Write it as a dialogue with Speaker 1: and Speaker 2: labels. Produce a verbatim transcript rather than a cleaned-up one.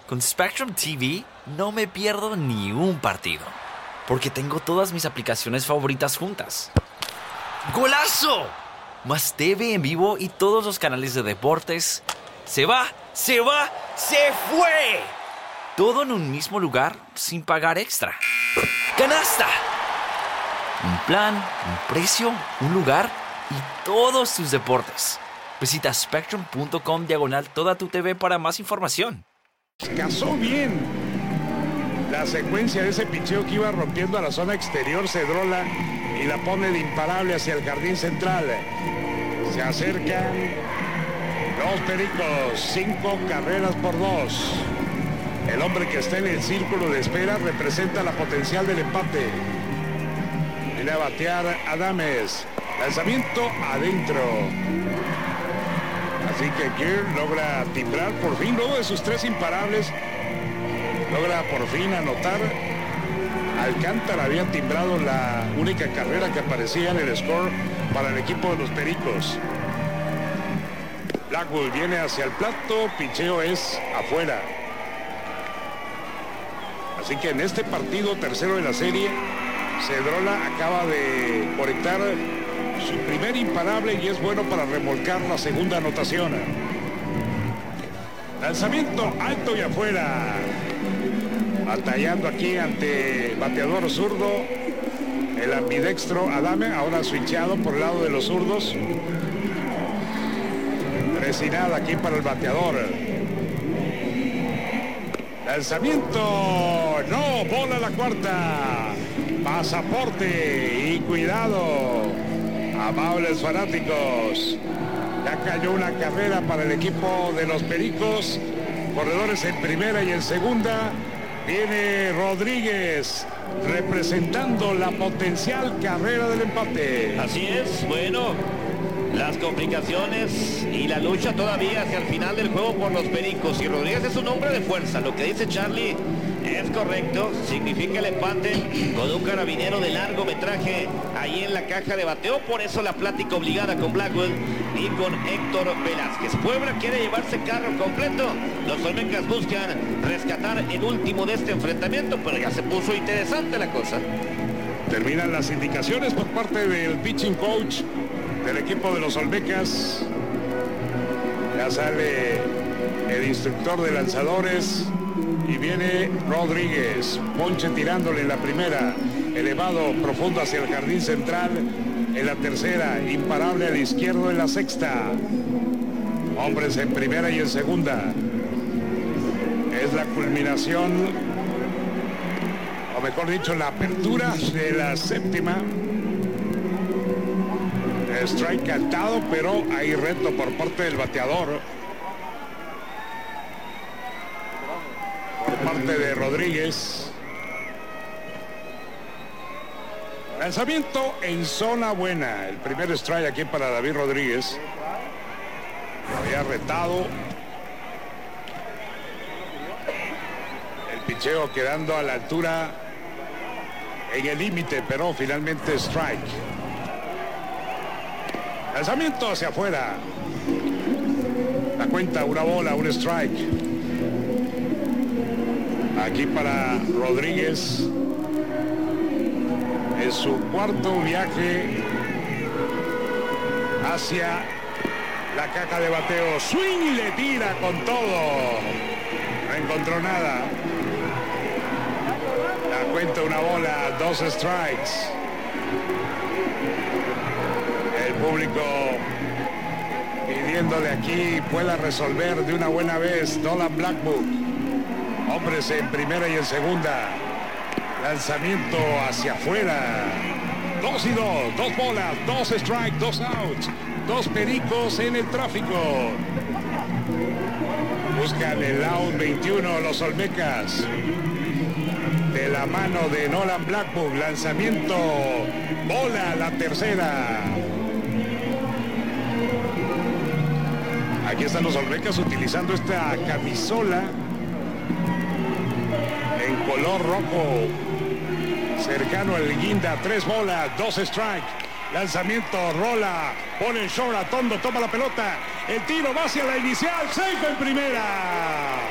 Speaker 1: Con Spectrum T V no me pierdo ni un partido, porque tengo todas mis aplicaciones favoritas juntas. ¡Golazo! Más T V en vivo y todos los canales de deportes. ¡Se va! ¡Se va! ¡Se fue! Todo en un mismo lugar sin pagar extra. ¡Canasta! Un plan, un precio, un lugar y todos tus deportes. Visita spectrum.com diagonal toda tu T V para más información.
Speaker 2: Casó bien la secuencia de ese picheo que iba rompiendo a la zona exterior Cedrola y la pone de imparable hacia el jardín central. Se acercan los Pericos, cinco carreras por dos. El hombre que está en el círculo de espera representa la potencial del empate. Viene a batear Adames. Lanzamiento adentro. Así que Gear logra timbrar por fin, luego de sus tres imparables, logra por fin anotar. Alcántara había timbrado la única carrera que aparecía en el score para el equipo de los Pericos. Blackwood viene hacia el plato, picheo es afuera. Así que en este partido tercero de la serie, Cedrola acaba de conectar su primer imparable y es bueno para remolcar la segunda anotación. Lanzamiento alto y afuera. Batallando aquí ante bateador zurdo, el ambidextro Adame, ahora switchado por el lado de los zurdos. Presinada aquí para el bateador. Lanzamiento, no, bola la cuarta. Pasaporte y cuidado. Amables fanáticos, ya cayó una carrera para el equipo de los Pericos. Corredores en primera y en segunda. Viene Rodríguez representando la potencial carrera del empate.
Speaker 3: Así es, bueno, las complicaciones y la lucha todavía hacia el final del juego por los Pericos. Y Rodríguez es un hombre de fuerza, lo que dice Charlie es correcto, significa el empate con un carabinero de largometraje ahí en la caja de bateo, por eso la plática obligada con Blackwood y con Héctor Velázquez. Puebla quiere llevarse carro completo, los Olmecas buscan rescatar el último de este enfrentamiento, pero ya se puso interesante la cosa.
Speaker 2: Terminan las indicaciones por parte del pitching coach del equipo de los Olmecas. Ya sale el instructor de lanzadores y viene Rodríguez. Ponche tirándole en la primera, elevado profundo hacia el jardín central. En la tercera, imparable al izquierdo en la sexta. Hombres en primera y en segunda. Es la culminación, o mejor dicho, la apertura de la séptima. Strike cantado, pero hay reto por parte del bateador. Por parte de Rodríguez. Lanzamiento en zona buena. El primer strike aquí para David Rodríguez. Lo había retado. El picheo quedando a la altura en el límite, pero finalmente strike. Lanzamiento hacia afuera. La cuenta, una bola, un strike. Aquí para Rodríguez. En su cuarto viaje hacia la caja de bateo. Swing y le tira con todo. No encontró nada. La cuenta, una bola, dos strikes. El público pidiéndole aquí pueda resolver de una buena vez. Nolan Blackwood. Hombres en primera y en segunda. Lanzamiento hacia afuera. Dos y dos. Dos bolas. Dos strikes. Dos outs. Dos Pericos en el tráfico. Buscan el out veintiuno los Olmecas. De la mano de Nolan Blackwood. Lanzamiento. Bola la tercera. Aquí están los Olmecas utilizando esta camisola en color rojo, cercano al guinda. Tres bolas, dos strikes. Lanzamiento, rola, pone el short a Tondo, toma la pelota. El tiro va hacia la inicial, safe en primera.